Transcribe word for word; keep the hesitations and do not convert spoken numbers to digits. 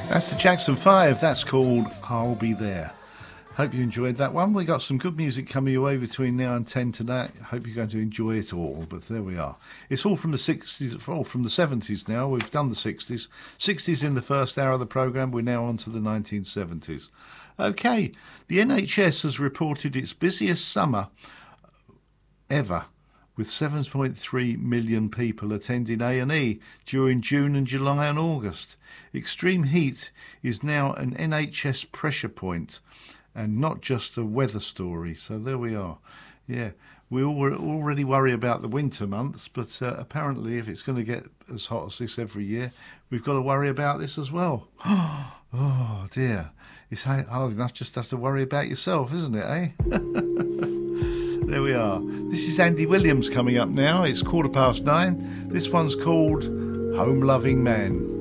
That's the Jackson five. That's called I'll Be There. Hope you enjoyed that one. We got some good music coming your way between now and ten tonight. Hope you're going to enjoy it all. But there we are. It's all from the sixties, all from the seventies now. We've done the sixties. sixties in the first hour of the programme. We're now on to the nineteen seventies. Okay, the N H S has reported its busiest summer ever, with seven point three million people attending A and E during June and July and August. Extreme heat is now an N H S pressure point and not just a weather story. So there we are. Yeah, we all already worry about the winter months, but uh, apparently if it's going to get as hot as this every year, we've got to worry about this as well. Oh dear. It's hard enough just to have to worry about yourself, isn't it, eh? There we are. This is Andy Williams coming up now. It's quarter past nine. This one's called Home Loving Man.